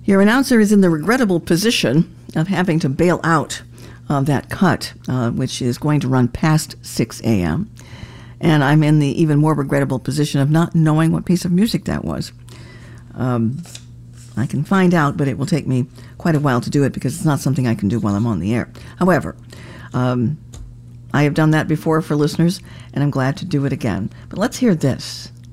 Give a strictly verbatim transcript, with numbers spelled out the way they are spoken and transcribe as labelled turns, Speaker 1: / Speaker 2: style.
Speaker 1: Your announcer is in the regrettable position of having to bail out of that cut, uh, which is going to run past six a.m., and I'm in the even more regrettable position of not knowing what piece of music that was. Um, I can find out, but it will take me quite a while to do it because it's not something I can do while I'm on the air. However, um, I have done that before for listeners, and I'm glad to do it again. But let's hear this.